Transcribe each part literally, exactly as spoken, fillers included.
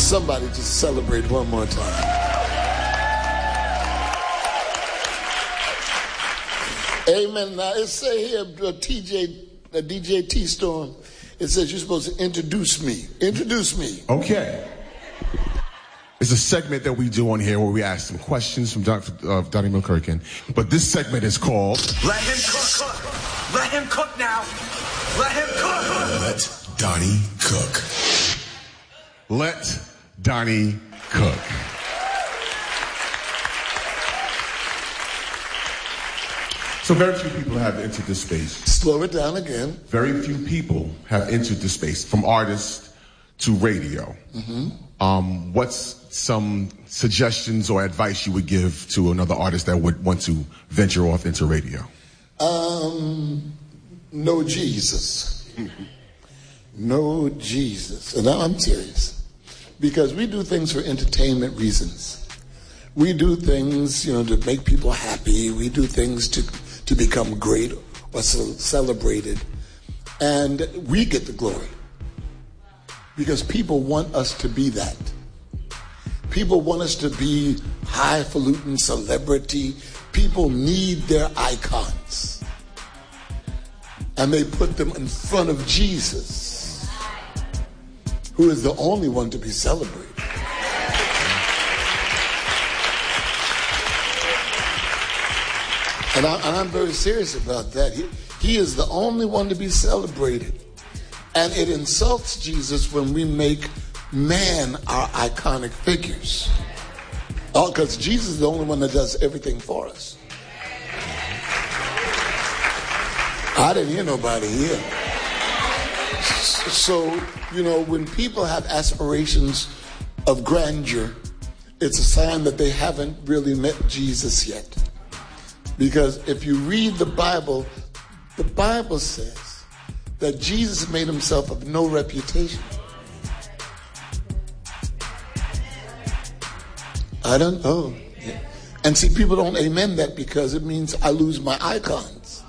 Somebody just celebrate one more time. Amen. Now it say here, uh, T J, uh, D J T Storm, it says you're supposed to introduce me. Introduce me. Okay. It's a segment that we do on here where we ask some questions from Doctor Uh, Donnie McClurkin. But this segment is called... Let him cook. Let him cook now. Let him cook. Let Donnie cook. Let Donnie cook. So very few people have entered this space. Slow it down again. Very few people have entered this space, from artists to radio. Mm-hmm. Um, what's some suggestions or advice you would give to another artist that would want to venture off into radio? Um, know Jesus. Know Jesus. And I'm serious. Because we do things for entertainment reasons. We do things, you know, to make people happy. We do things to, to become great or celebrated. And we get the glory. Because people want us to be that. People want us to be highfalutin celebrity. People need their icons. And they put them in front of Jesus, who is the only one to be celebrated. And, I, and I'm very serious about that. He, he is the only one to be celebrated. And it insults Jesus when we make man our iconic figures. Oh, because Jesus is the only one that does everything for us. I didn't hear nobody here. So, you know, when people have aspirations of grandeur, it's a sign that they haven't really met Jesus yet. Because if you read the Bible, the Bible says that Jesus made himself of no reputation. I don't know. And see, people don't amen that because it means I lose my icons.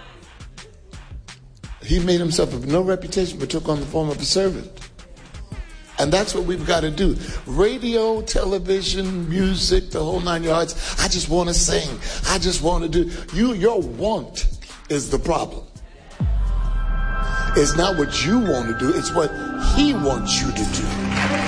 He made himself of no reputation but took on the form of a servant. And that's what we've got to do. Radio, television, music, the whole nine yards. I just want to sing. I just want to do. You, your want is the problem. It's not what you want to do. It's what he wants you to do.